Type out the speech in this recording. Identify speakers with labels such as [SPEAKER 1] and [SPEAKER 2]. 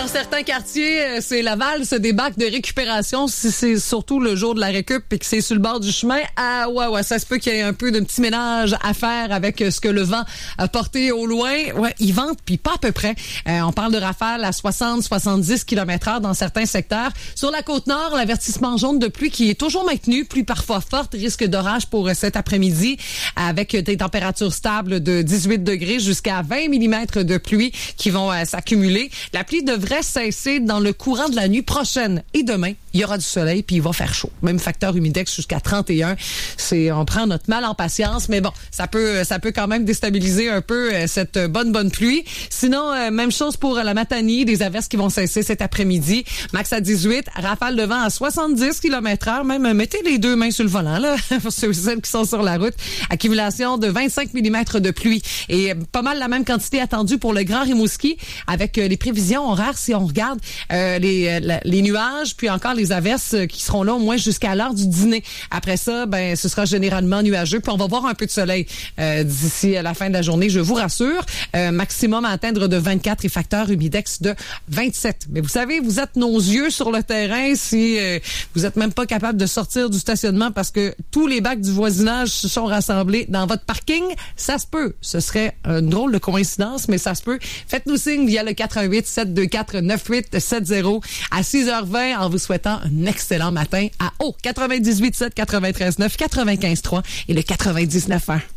[SPEAKER 1] dans certains quartiers, c'est la valse des bacs de récupération. Si c'est surtout le jour de la récup et que c'est sur le bord du chemin, ouais, ça se peut qu'il y ait un peu de petit ménage à faire avec ce que le vent a porté au loin. Ouais, il vente, puis pas à peu près. On parle de rafales à 60-70 km/h dans certains secteurs. Sur la Côte-Nord, l'avertissement jaune de pluie qui est toujours maintenu, pluie parfois forte, risque d'orage pour cet après-midi, avec des températures stables de 18 degrés jusqu'à 20 mm de pluie qui vont s'accumuler. La pluie devrait cesser dans le courant de la nuit prochaine. Et demain, il y aura du soleil puis il va faire chaud. Même facteur humidex jusqu'à 31. On prend notre mal en patience, mais bon, ça peut quand même déstabiliser un peu cette bonne pluie. Sinon, même chose pour la Matanie, des averses qui vont cesser cet après-midi. Max à 18, rafale de vent à 70 km/h. Même mettez les deux mains sur le volant là, pour ceux et celles qui sont sur la route. Accumulation de 25 mm de pluie et pas mal la même quantité attendue pour le Grand Rimouski avec les prévisions horaires si on regarde les nuages puis encore les averses qui seront là au moins jusqu'à l'heure du dîner. Après ça, ce sera généralement nuageux puis on va voir un peu de soleil d'ici à la fin de la journée, je vous rassure. Maximum à atteindre de 24 et facteur humidex de 27. Mais vous savez, vous êtes nos yeux sur le terrain si vous êtes même pas capable de sortir du stationnement parce que tous les bacs du voisinage se sont rassemblés dans votre parking. Ça se peut. Ce serait une drôle de coïncidence, mais ça se peut. Faites-nous signe via le 88 724 9870 à 6h20 en vous souhaitant un excellent matin à 98.7 93.9 95.3 et le 99.1.